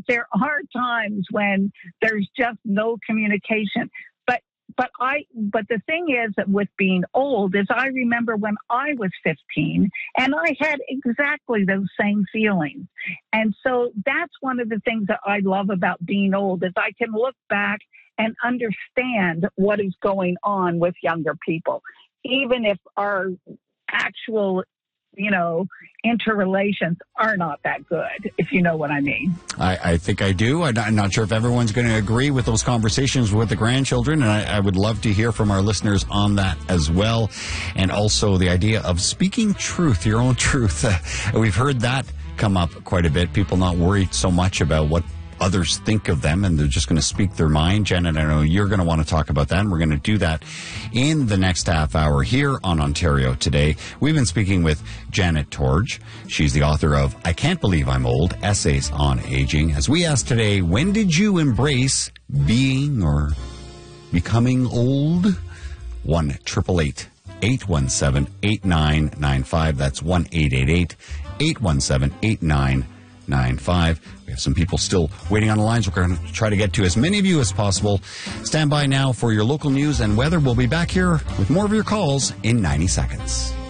there are times when there's just no communication. But the thing is that with being old is I remember when I was 15 and I had exactly those same feelings. And so that's one of the things that I love about being old is I can look back and understand what is going on with younger people, even if our actual interrelations are not that good, if you know what I mean. I think I do. I'm not sure if everyone's going to agree with those conversations with the grandchildren, and I would love to hear from our listeners on that as well. And also the idea of speaking truth, your own truth. We've heard that come up quite a bit. People not worried so much about what others think of them, and they're just going to speak their mind. Janet, I know you're going to want to talk about that, and we're going to do that in the next half hour here on Ontario Today. We've been speaking with Janet Torge. She's the author of I Can't Believe I'm Old, Essays on Aging. As we ask today, when did you embrace being or becoming old? 1-888-817-8995. That's 1-888-817-8995. We have some people still waiting on the lines. We're going to try to get to as many of you as possible. Stand by now for your local news and weather. We'll be back here with more of your calls in 90 seconds.